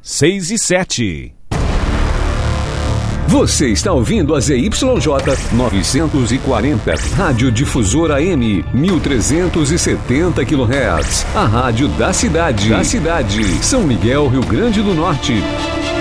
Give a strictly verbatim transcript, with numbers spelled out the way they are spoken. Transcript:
seis e sete. Você está ouvindo a Z Y J novecentos e quarenta, Rádio Difusora A M, mil trezentos e setenta quilohertz. A rádio da cidade, da cidade, São Miguel, Rio Grande do Norte.